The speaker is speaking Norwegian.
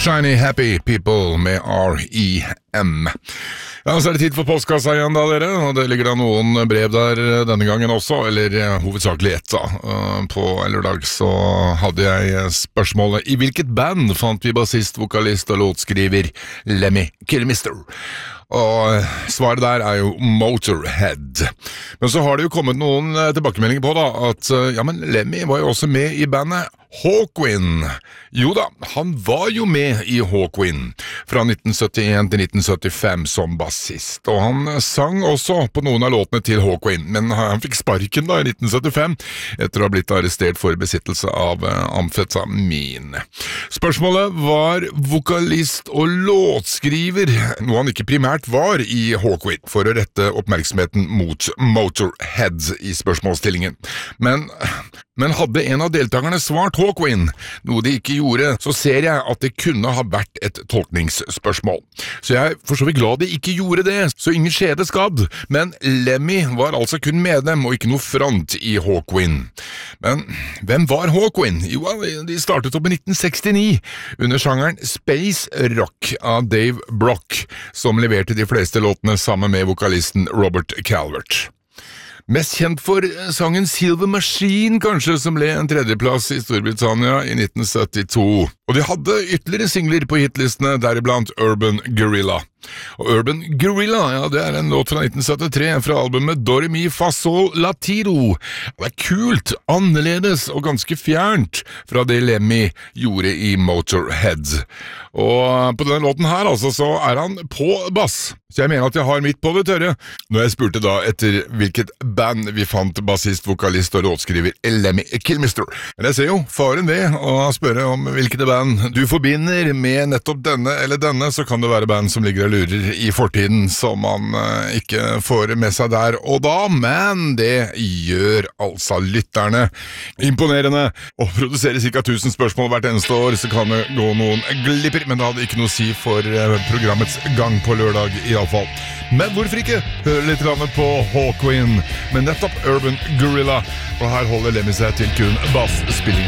Shiny Happy People med R.E.M. Ja, så det tid for postkassa igjen da, dere, og det ligger da noen brev der denne gangen også, eller hovedsakelig ett da. På lørdag så hadde jeg spørsmålet: I hvilket band fant vi bassist, vokalist og låtskriver Lemmy Kilmister? Og svaret der jo Motorhead. Men så har det jo kommet noen tilbakemeldinger på da, at ja, men Lemmy var jo også med i bandet Hawkwind. Jo da, han var jo med i Hawkwind fra 1971 til 1975 som bassist, og han sang også på noen av låtene til Hawkwind, men han fikk sparken da i 1975 etter å ha blitt arrestert for besittelse av amfetamin. Spørsmålet var vokalist og låtskriver, noe han ikke primært var i Hawkwind, for å rette oppmerksomheten mot Motorhead i spørsmålsstillingen. Men hadde en av deltakerne svart Hawkwind, noe de ikke gjorde, så ser jeg at det kunne ha vært et tolkningsspørsmål. Så jeg er for så vidt glad de ikke gjorde det, så ingen skjede skadd. Men Lemmy var altså kun medlem og ikke noe front i Hawkwind. Men hvem var Hawkwind? Jo, de startet opp i 1969 under sjangeren Space Rock av Dave Brock, som leverte de fleste låtene sammen med vokalisten Robert Calvert. Mest kjent for sangen Silver Machine, kanskje, som ble en tredjeplass i Storbritannia i 1972. Og de hadde ytterligere singler på hitlistene, deriblant Urban Guerrilla. Og Urban Guerrilla, ja, det en låt fra 1973 fra albumet Dore Mi Fa Sol La Tiro. Det kult, annerledes og ganske fjernt fra det Lemmy gjorde i Motorhead. Og på denne låten her altså, så han på bass. Så jeg mener at jeg har midt på det tørre når jeg spurte da etter hvilket band vi fant bassist, vokalist og låtskriver Lemmy Kilmister. Men jeg ser jo faren ved å spørre om hvilket band du forbinder med nettopp denne eller denne, så kan det være band som ligger og lurer i fortiden som man ikke får med seg der og da, men det gjør altså lytterne. Imponerende. Å produsere ca. 1000 spørsmål hvert eneste år, så kan det gå noen glipper, men det hadde ikke noe å si for programmets gang på lørdag i alle fall. Men hvorfor ikke høre litt på Hawkwind med nettopp Urban Guerilla, og her holder Lemmy seg til kun bassspilling.